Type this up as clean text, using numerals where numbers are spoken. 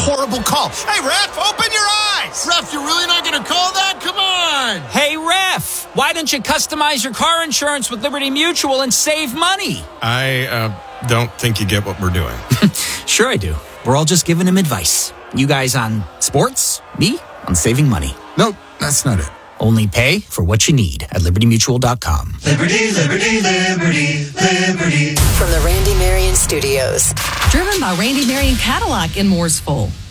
horrible call. Hey, ref, open your eyes. Ref, you're really not going to call that? Come on. Hey, ref, why don't you customize your car insurance with Liberty Mutual and save money? I don't think you get what we're doing. Sure I do. We're all just giving him advice. You guys on sports, me on saving money. Nope, that's not it. Only pay for what you need at libertymutual.com. Liberty, liberty, liberty, liberty. From the Randy Marion Studios. Driven by Randy Marion Cadillac in Mooresville.